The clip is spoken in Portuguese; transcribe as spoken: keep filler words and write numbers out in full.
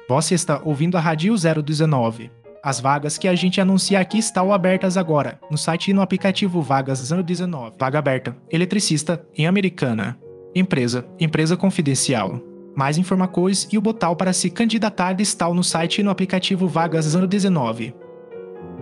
Você está ouvindo a Rádio zero dezenove. As vagas que a gente anuncia aqui estão abertas agora, no site e no aplicativo Vagas zero dezenove. Vaga aberta, eletricista em Americana. Empresa, empresa confidencial. Mais informações e o botão para se candidatar está no site e no aplicativo Vagas zero dezenove.